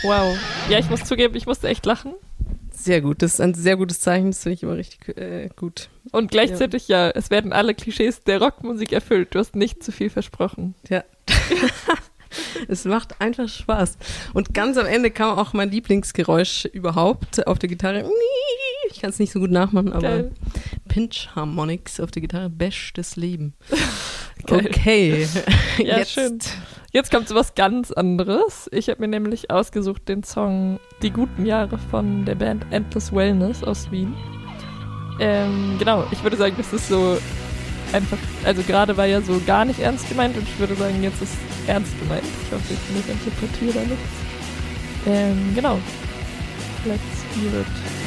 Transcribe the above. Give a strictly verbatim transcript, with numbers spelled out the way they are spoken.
Wow. Ja, ich muss zugeben, ich musste echt lachen. Sehr gut, das ist ein sehr gutes Zeichen, das finde ich immer richtig äh, gut. Und gleichzeitig ja. ja, es werden alle Klischees der Rockmusik erfüllt. Du hast nicht zu viel versprochen. Ja. Es macht einfach Spaß. Und ganz am Ende kam auch mein Lieblingsgeräusch überhaupt auf der Gitarre. Ich kann es nicht so gut nachmachen, aber Geil. Pinch Harmonics auf der Gitarre, bestes Leben. Geil. Okay. Ja, Jetzt. schön. Jetzt kommt so was ganz anderes. Ich habe mir nämlich ausgesucht den Song Die guten Jahre von der Band Endless Wellness aus Wien. Ähm, genau, ich würde sagen, das ist so einfach, also gerade war ja so gar nicht ernst gemeint und ich würde sagen, jetzt ist ernst gemeint. Ich hoffe, ich interpretiere da nichts. Ähm, genau. Let's hear it.